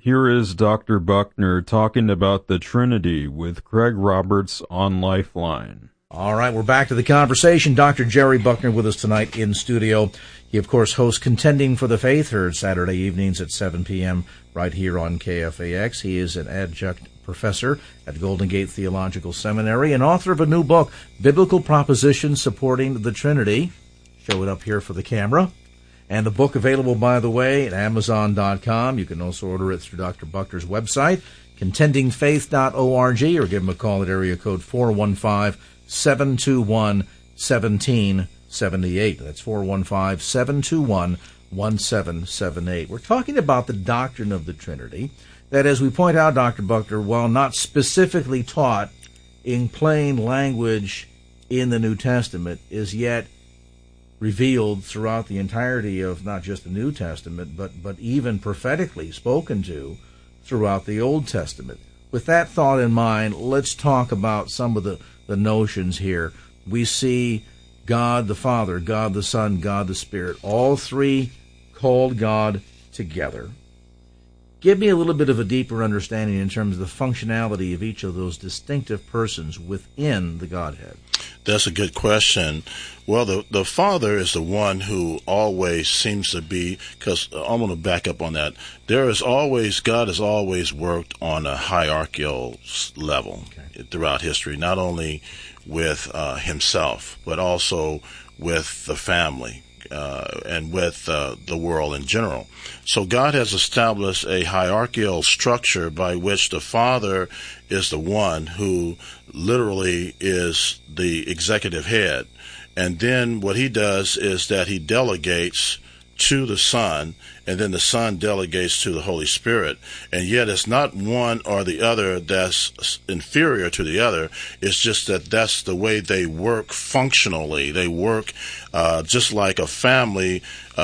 Here is Dr. Buckner talking about the Trinity with Craig Roberts on Lifeline. All right, we're back to the conversation. Dr. Jerry Buckner with us tonight in studio. He, of course, hosts Contending for the Faith, heard Saturday evenings at 7 p.m. right here on KFAX. He is an adjunct professor at Golden Gate Theological Seminary and author of a new book, Biblical Propositions Supporting the Trinity. Show it up here for the camera. And the book available, by the way, at Amazon.com. You can also order it through Dr. Buckner's website, contendingfaith.org, or give him a call at area code 415-721-1778. That's 415-721-1778. We're talking about the doctrine of the Trinity, that, as we point out, Dr. Buckner, while not specifically taught in plain language in the New Testament, is yet revealed throughout the entirety of not just the New Testament, but even prophetically spoken to throughout the Old Testament. With that thought in mind, let's talk about some of the notions here. We see God the Father, God the Son, God the Spirit, all three called God together. Give me a little bit of a deeper understanding in terms of the functionality of each of those distinctive persons within the Godhead. That's a good question. Well, the Father is the one who always seems to be, because I'm going to back up on that. God has always worked on a hierarchical level throughout history, not only with himself, but also with the family. And with the world in general. So God has established a hierarchical structure by which the Father is the one who literally is the executive head. And then what he does is that he delegates to the Son, and then the Son delegates to the Holy Spirit. And yet it's not one or the other that's inferior to the other. It's just that that's the way they work functionally. They work just like a family,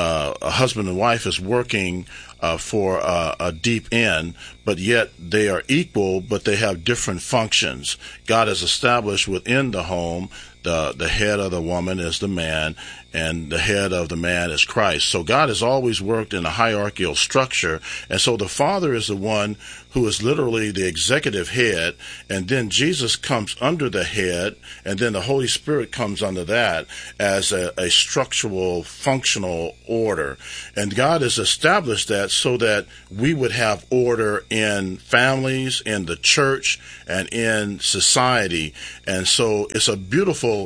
a husband and wife is working for a deep end, but yet they are equal, but they have different functions. God has established within the home the head of the woman is the man, and the head of the man is Christ. So God has always worked in a hierarchical structure, and so the Father is the one who is literally the executive head, and then Jesus comes under the head, and then the Holy Spirit comes under that as a structural, functional order. And God has established that so that we would have order in families, in the church, and in society. And so it's a beautiful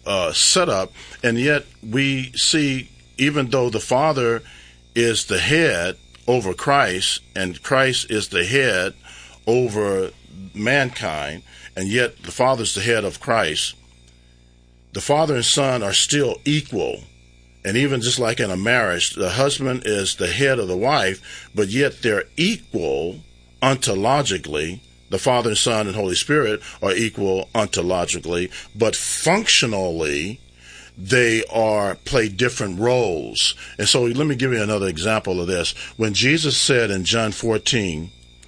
setup, and yet we see, even though the Father is the head over Christ, and Christ is the head over mankind, and yet the Father is the head of Christ, the Father and Son are still equal. And even just like in a marriage, the husband is the head of the wife, but yet they're equal ontologically. The Father and Son and Holy Spirit are equal ontologically, but functionally they play different roles. And so let me give you another example of this. When Jesus said in John 14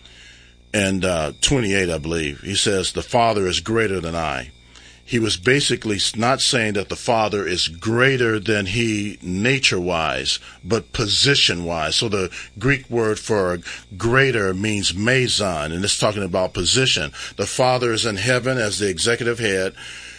and 28, I believe, he says, "The Father is greater than I." He was basically not saying that the Father is greater than he nature-wise, but position-wise. So the Greek word for greater means meson, and it's talking about position. The Father is in heaven as the executive head.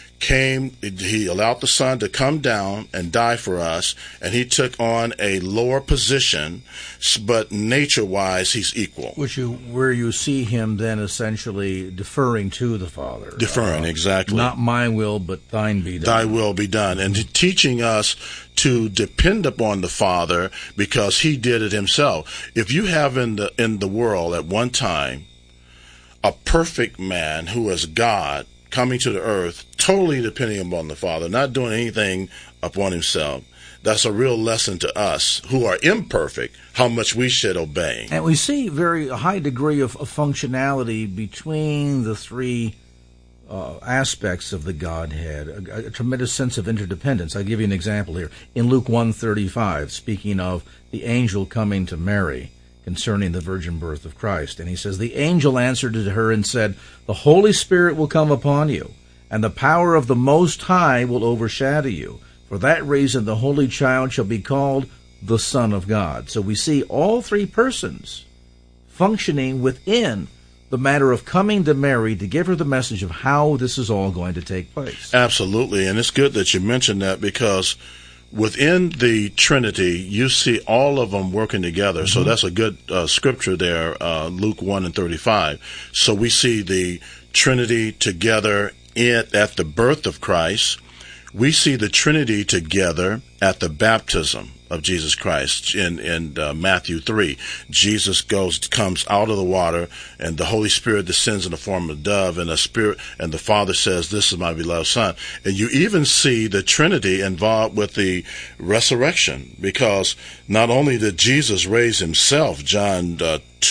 He allowed the Son to come down and die for us, and he took on a lower position, but nature-wise, he's equal. Where you see him then essentially deferring to the Father. Deferring, exactly. Not my will, but thine be done. Thy will be done. And teaching us to depend upon the Father because he did it himself. If you have in the world at one time a perfect man who is God, coming to the earth, totally depending upon the Father, not doing anything upon himself. That's a real lesson to us who are imperfect, how much we should obey. And we see a high degree of functionality between the three aspects of the Godhead, a tremendous sense of interdependence. I'll give you an example here. In Luke 1:35, speaking of the angel coming to Mary concerning the virgin birth of Christ. And he says, "The angel answered to her and said, 'The Holy Spirit will come upon you, and the power of the Most High will overshadow you. For that reason the Holy Child shall be called the Son of God.'" So we see all three persons functioning within the matter of coming to Mary to give her the message of how this is all going to take place. Absolutely, and it's good that you mentioned that, because within the Trinity, you see all of them working together. So that's a good scripture there, Luke 1:35. So we see the Trinity together at the birth of Christ. We see the Trinity together at the baptism of Jesus Christ in Matthew 3. Jesus comes out of the water, and the Holy Spirit descends in the form of a dove, and the Father says, "This is my beloved Son." And you even see the Trinity involved with the resurrection, because not only did Jesus raise himself, John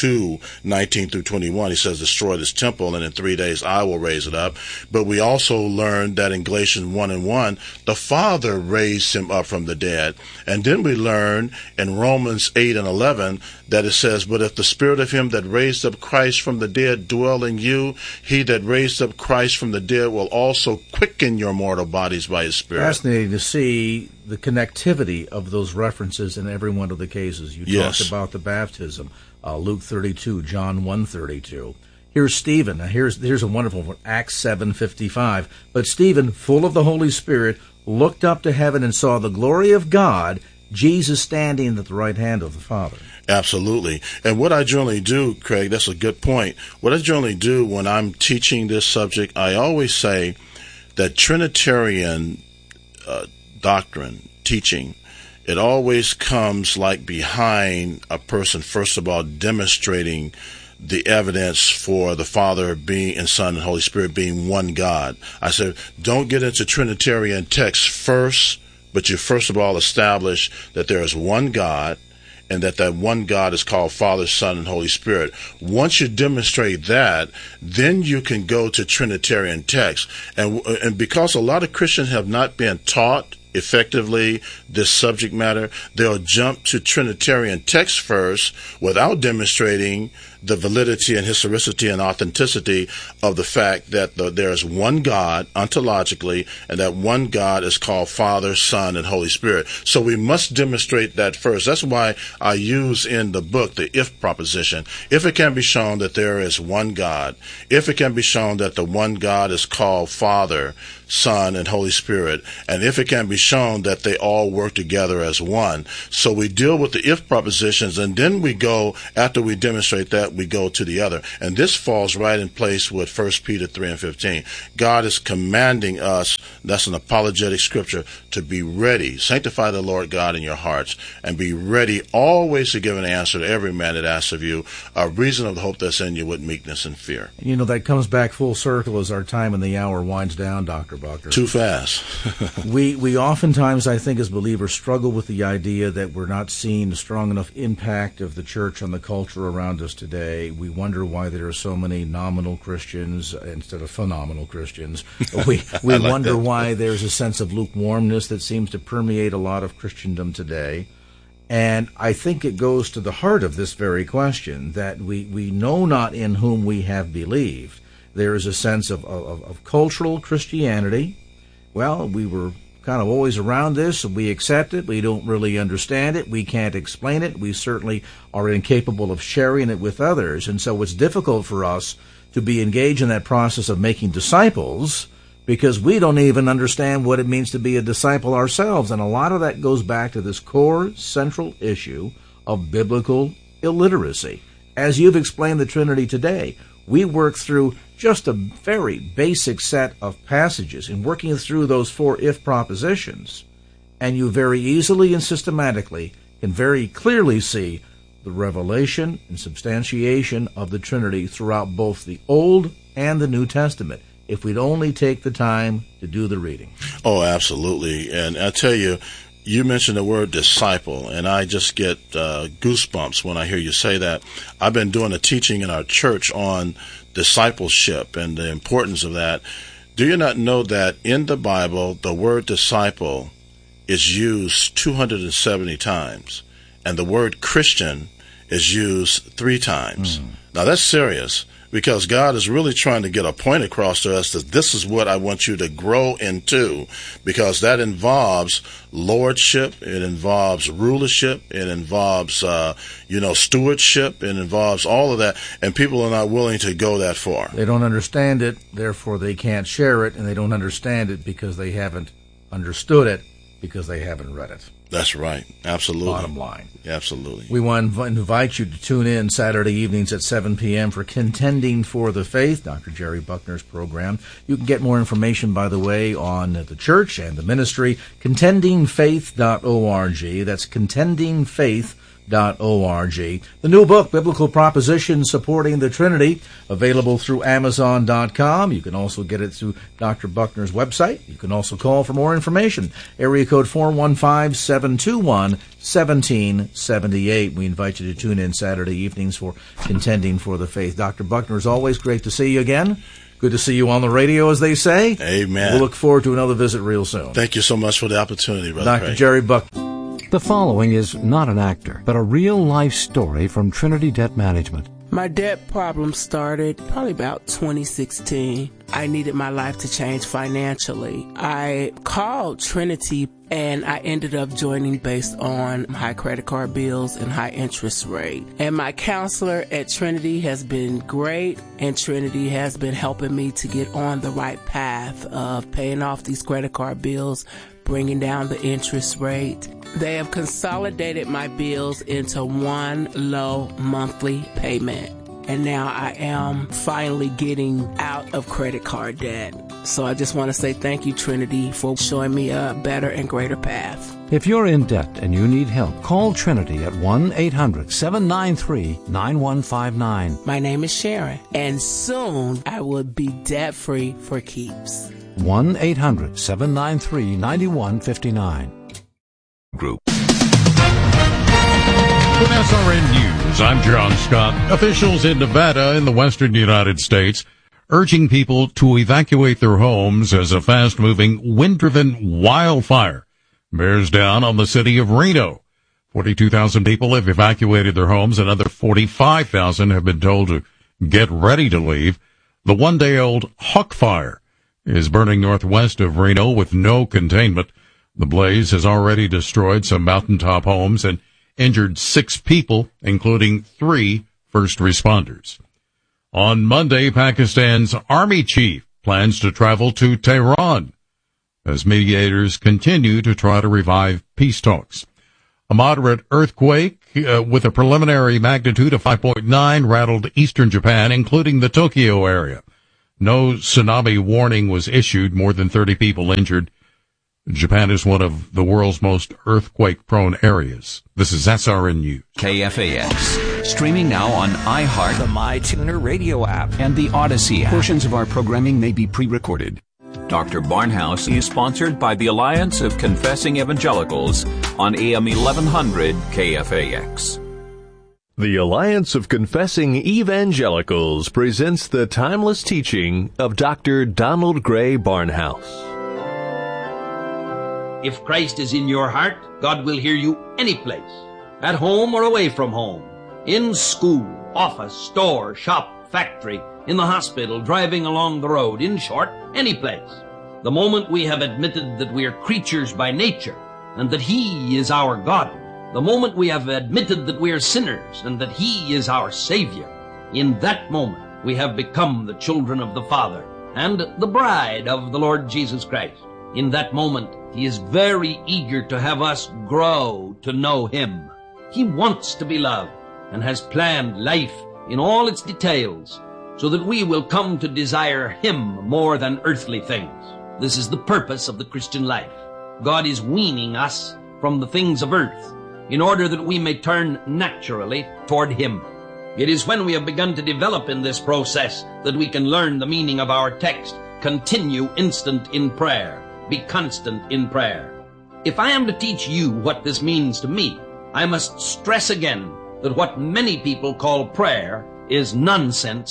2:19-21, he says, "Destroy this temple, and in 3 days I will raise it up." But we also learned that in Galatians 1:1, the Father raised him up from the dead. And then we learn in Romans 8:11 that it says, "But if the spirit of him that raised up Christ from the dead dwell in you, he that raised up Christ from the dead will also quicken your mortal bodies by his Spirit." Fascinating to see the connectivity of those references in every one of the cases. You talked about the baptism, Luke 32, John 1:32. Here's Stephen. Now here's a wonderful one, Acts 7:55. "But Stephen, full of the Holy Spirit, looked up to heaven and saw the glory of God, Jesus standing at the right hand of the Father." Absolutely. And what I generally do, Craig, that's a good point. What I generally do when I'm teaching this subject, I always say that Trinitarian doctrine, teaching, it always comes like behind a person, first of all, demonstrating the evidence for the Father being and Son and Holy Spirit being one God. I said, don't get into Trinitarian texts first, but you first of all establish that there is one God, and that one God is called Father, Son, and Holy Spirit. Once you demonstrate that, then you can go to Trinitarian texts. And because a lot of Christians have not been taught effectively this subject matter, they'll jump to Trinitarian texts first without demonstrating the validity and historicity and authenticity of the fact that there is one God ontologically, and that one God is called Father, Son, and Holy Spirit. So we must demonstrate that first. That's why I use in the book the if proposition. If it can be shown that there is one God, if it can be shown that the one God is called Father, Son, and Holy Spirit, and if it can be shown that they all work together as one. So we deal with the if propositions, and then we go, after we demonstrate that, we go to the other. And this falls right in place with 1 Peter 3:15. God is commanding us, that's an apologetic scripture, to be ready. Sanctify the Lord God in your hearts, and be ready always to give an answer to every man that asks of you a reason of the hope that's in you with meekness and fear. You know, that comes back full circle as our time in the hour winds down, Dr. Buckner. Too fast. We oftentimes, I think, as believers, struggle with the idea that we're not seeing a strong enough impact of the church on the culture around us today. We wonder why there are so many nominal Christians instead of phenomenal Christians. We wonder why there's a sense of lukewarmness that seems to permeate a lot of Christendom today. And I think it goes to the heart of this very question, that we know not in whom we have believed. There is a sense of cultural Christianity. Well, we were kind of always around this, and we accept it. We don't really understand it. We can't explain it. We certainly are incapable of sharing it with others. And so it's difficult for us to be engaged in that process of making disciples, because we don't even understand what it means to be a disciple ourselves. And a lot of that goes back to this core central issue of biblical illiteracy. As you've explained the Trinity today, we work through just a very basic set of passages in working through those four if propositions, and you very easily and systematically can very clearly see the revelation and substantiation of the Trinity throughout both the Old and the New Testament, if we'd only take the time to do the reading. Oh, absolutely. And I tell you, you mentioned the word disciple, and I just get goosebumps when I hear you say that. I've been doing a teaching in our church on discipleship and the importance of that. Do you not know that in the Bible, the word disciple is used 270 times, and the word Christian is used 3 times? Now, that's serious. because God is really trying to get a point across to us that this is what I want you to grow into, because that involves lordship, it involves rulership, it involves, stewardship, it involves all of that, and people are not willing to go that far. They don't understand it, therefore they can't share it, and they don't understand it because they haven't understood it, because they haven't read it. That's right. Absolutely. Bottom line. Absolutely. We want to invite you to tune in Saturday evenings at 7 p.m. for Contending for the Faith, Dr. Jerry Buckner's program. You can get more information, by the way, on the church and the ministry, contendingfaith.org. That's contendingfaith.org. The new book, Biblical Propositions Supporting the Trinity, available through Amazon.com. You can also get it through Dr. Buckner's website. You can also call for more information. Area code 415-721-1778. We invite you to tune in Saturday evenings for Contending for the Faith. Dr. Buckner, as always, great to see you again. Good to see you on the radio, as they say. Amen. We'll look forward to another visit real soon. Thank you so much for the opportunity, Brother Dr. Craig. Jerry Buckner. The following is not an actor, but a real-life story from Trinity Debt Management. My debt problem started probably about 2016. I needed my life to change financially. I called Trinity and I ended up joining based on high credit card bills and high interest rate. And my counselor at Trinity has been great, and Trinity has been helping me to get on the right path of paying off these credit card bills, bringing down the interest rate. They have consolidated my bills into one low monthly payment. And now I am finally getting out of credit card debt. So I just want to say thank you, Trinity, for showing me a better and greater path. If you're in debt and you need help, call Trinity at 1-800-793-9159. My name is Sharon, and soon I will be debt-free for keeps. 1-800-793-9159. Group. With SRN News, I'm John Scott. Officials in Nevada in the western United States urging people to evacuate their homes as a fast-moving, wind-driven wildfire bears down on the city of Reno. 42,000 people have evacuated their homes. Another 45,000 have been told to get ready to leave. The one-day-old Hawk Fire is burning northwest of Reno with no containment. The blaze has already destroyed some mountaintop homes and injured 6 people, including 3 first responders. On Monday, Pakistan's army chief plans to travel to Tehran as mediators continue to try to revive peace talks. A moderate earthquake with a preliminary magnitude of 5.9 rattled eastern Japan, including the Tokyo area. No tsunami warning was issued, more than 30 people injured. Japan is one of the world's most earthquake-prone areas. This is SRN News. KFAX. Streaming now on iHeart, the MyTuner radio app, and the Odyssey app. Portions of our programming may be pre-recorded. Dr. Barnhouse is sponsored by the Alliance of Confessing Evangelicals on AM 1100 KFAX. The Alliance of Confessing Evangelicals presents the timeless teaching of Dr. Donald Gray Barnhouse. If Christ is in your heart, God will hear you any place, at home or away from home, in school, office, store, shop, factory, in the hospital, driving along the road, in short, any place. The moment we have admitted that we are creatures by nature and that He is our God, the moment we have admitted that we are sinners and that He is our Savior, in that moment we have become the children of the Father and the bride of the Lord Jesus Christ. In that moment, He is very eager to have us grow to know Him. He wants to be loved and has planned life in all its details so that we will come to desire Him more than earthly things. This is the purpose of the Christian life. God is weaning us from the things of earth in order that we may turn naturally toward Him. It is when we have begun to develop in this process that we can learn the meaning of our text. Continue instant in prayer. Be constant in prayer. If I am to teach you what this means to me, I must stress again that what many people call prayer is nonsense